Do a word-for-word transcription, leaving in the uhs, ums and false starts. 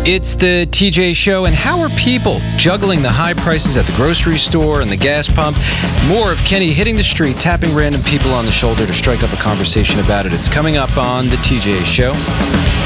It's the T J Show, and how are people juggling the high prices at the grocery store and the gas pump? More of Kenny hitting the street, tapping random people on the shoulder to strike up a conversation about it. It's coming up on the T J Show.